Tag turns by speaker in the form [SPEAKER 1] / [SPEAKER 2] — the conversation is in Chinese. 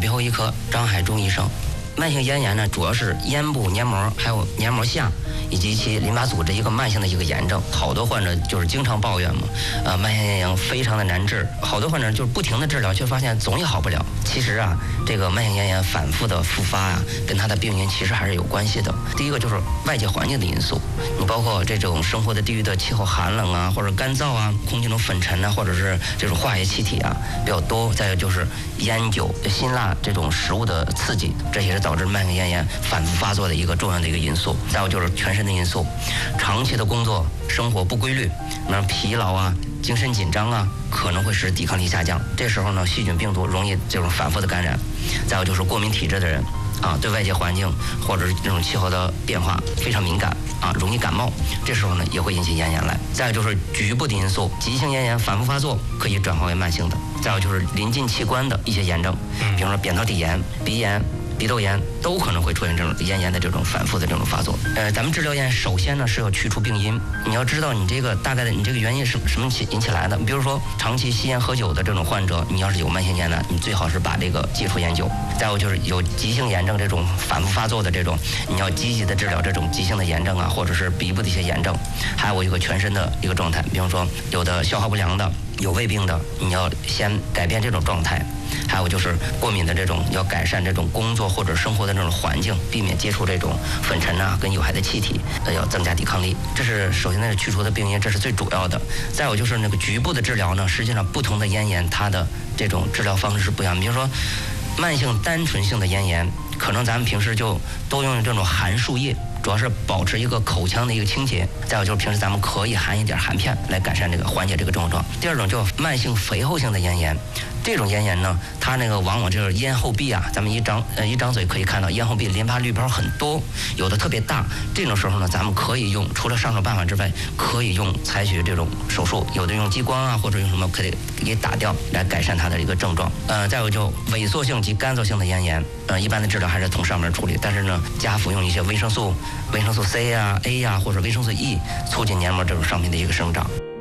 [SPEAKER 1] 鼻喉医科张海忠医生。慢性咽炎呢，主要是咽部黏膜还有黏膜下以及其淋巴组织一个慢性的一个炎症。好多患者就是经常抱怨嘛，慢性咽炎非常的难治，好多患者就是不停的治疗，却发现总也好不了。其实啊，这个慢性咽炎反复的复发啊，跟它的病因其实还是有关系的。第一个就是外界环境的因素，你包括这种生活的地域的气候寒冷啊，或者干燥啊，空气中粉尘啊，或者是这种化学气体啊比较多。再有就是烟酒、辛辣这种食物的刺激，这也是导致慢性咽炎反复发作的一个重要的一个因素。再有就是全身的因素，长期的工作生活不规律，那疲劳啊、精神紧张啊，可能会使抵抗力下降。这时候呢，细菌病毒容易这种反复的感染。再有就是过敏体质的人啊，对外界环境或者是这种气候的变化非常敏感啊，容易感冒，这时候呢也会引起咽炎来。再有就是局部的因素，急性咽炎反复发作可以转化为慢性的。再有就是临近器官的一些炎症，比如说扁桃体炎、鼻炎、鼻窦炎都可能会出现这种咽炎的这种反复的这种发作。咱们治疗咽首先呢是要去除病因，你要知道你这个大概的你这个原因是什么引起来的。比如说长期吸烟喝酒的这种患者，你要是有慢性咽炎，你最好是把这个戒除烟酒。再有就是有急性炎症这种反复发作的这种，你要积极的治疗这种急性的炎症啊，或者是鼻部的一些炎症。还有一个全身的一个状态，比方说有的消化不良的、有胃病的，你要先改变这种状态。还有就是过敏的这种，要改善这种工作或者生活的这种环境，避免接触这种粉尘啊跟有害的气体，要增加抵抗力。这是首先那是去除的病因，这是最主要的。再有就是那个局部的治疗呢，实际上不同的咽炎它的这种治疗方式是不一样。比如说慢性单纯性的咽炎，可能咱们平时就都用这种含漱液，主要是保持一个口腔的一个清洁。再有就是平时咱们可以含一点含片来改善这个缓解这个症状。第二种叫慢性肥厚性的咽炎，这种咽炎呢，它那个往往就是咽后壁啊，咱们一张嘴可以看到咽后壁淋巴滤泡很多，有的特别大。这种时候呢，咱们可以用除了上手办法之外，可以采取这种手术，有的用激光啊，或者用什么可以给打掉来改善它的一个症状。再有就萎缩性及干燥性的咽炎，一般的治疗还是从上面处理，但是呢，加服用一些维生素 C 啊、A 啊或者维生素 E， 促进黏膜这种上皮的一个生长。